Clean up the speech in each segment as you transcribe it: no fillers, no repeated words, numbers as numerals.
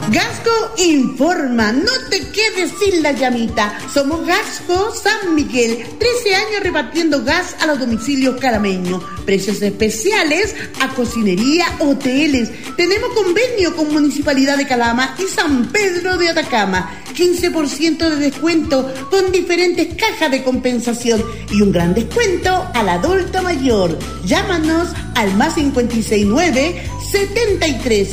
Gasco informa, no te quedes sin la llamita. Somos Gasco San Miguel, 13 años repartiendo gas a los domicilios calameños. Precios especiales a cocinería, hoteles. Tenemos convenio con Municipalidad de Calama y San Pedro de Atacama. 15% de descuento con diferentes cajas de compensación y un gran descuento al adulto mayor. Llámanos al más 569 73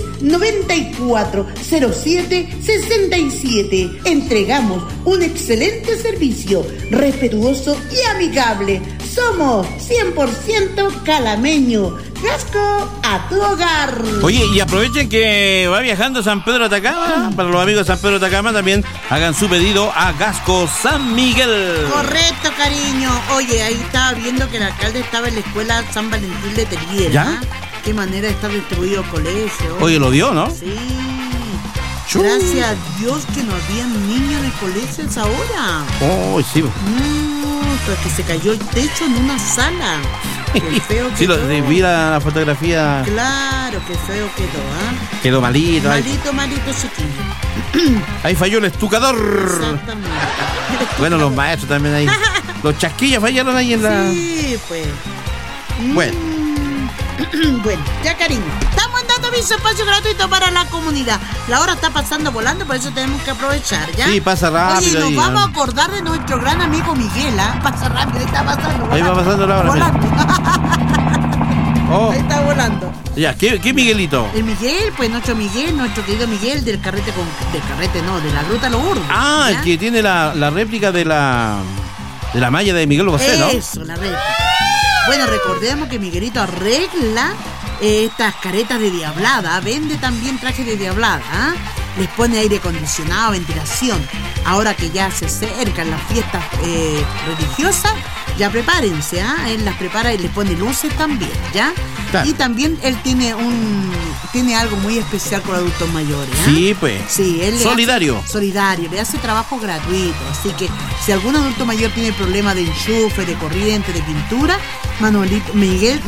94 07 67. Entregamos un excelente servicio, respetuoso y amigable. Somos 100% calameño. Gasco a tu hogar. Oye, y aprovechen que va viajando a San Pedro de Atacama. Para los amigos de San Pedro de Atacama también hagan su pedido a Gasco San Miguel. Correcto, cariño. Oye, ahí estaba viendo que el alcalde estaba en la escuela San Valentín de Teliera. ¿Ya? Qué manera está distribuido el colegio. Oye, lo vio, ¿no? Sí. Gracias a Dios que no habían niños en el colegio a esa hora. Oh, sí. Pero que se cayó el techo en una sala. Qué feo quedó. Sí, vi la fotografía. Claro, qué feo quedó, ¿ah? Quedó malito. Malito, chiquillo. Ahí falló el estucador. Exactamente. Bueno, los maestros también ahí. Los chasquillas fallaron ahí en la... Sí, pues. Bueno. Bueno, ya, cariño. Estamos dando aviso, espacio gratuito para la comunidad. La hora está pasando volando, por eso tenemos que aprovechar, ¿ya? Sí, pasa rápido. Oye, nos vamos a acordar de nuestro gran amigo Miguel, ¿ah? Pasa rápido, ahí está pasando volando. Ahí va pasando la hora. Volando. Oh. Ahí está volando. Ya, ¿qué Miguelito? El Miguel, pues nuestro querido Miguel del carrete de la Ruta Lourdes. Ah, ¿ya? El que tiene la réplica de la malla de Miguel Bosé, ¿no? Eso, la réplica. Bueno, recordemos que Miguelito arregla estas caretas de diablada, vende también trajes de diablada, ¿eh? Les pone aire acondicionado, ventilación. Ahora que ya se acercan las fiestas religiosas, ya prepárense, él las prepara y les pone luces también, ¿ya? Claro. Y también él tiene algo muy especial con adultos mayores, ¿eh? Sí, pues. Sí, él solidario, le hace trabajo gratuito. Así que si algún adulto mayor tiene problemas de enchufe, de corriente, de pintura, Miguel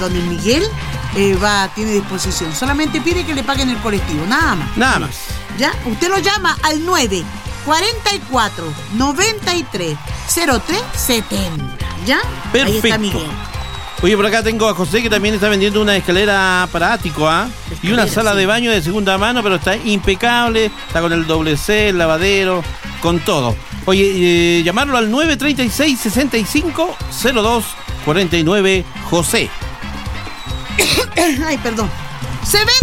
tiene disposición. Solamente pide que le paguen el colectivo, nada más. ¿Ya? Usted lo llama al 944 93 03 70. ¿Ya? Perfecto. Ahí está Miguel. Oye, por acá tengo a José que también está vendiendo una escalera para ático, y una sala de baño de segunda mano, pero está impecable, está con el doble C, el lavadero, con todo. Oye, llamarlo al 936 65 02 49 José. Ay, perdón. Se vende